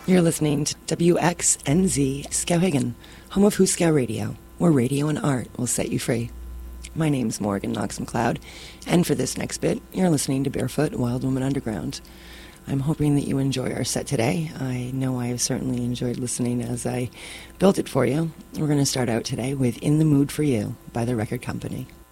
You're listening to WXNZ Skowhegan, home of Huskow Radio, where radio and art will set you free. My name's Morgan Knox McLeod, and for this next bit, you're listening to Barefoot Wild Woman Underground. I'm hoping that you enjoy our set today. I know I have certainly enjoyed listening as I built it for you. We're going to start out today with In the Mood for You by The Record Company.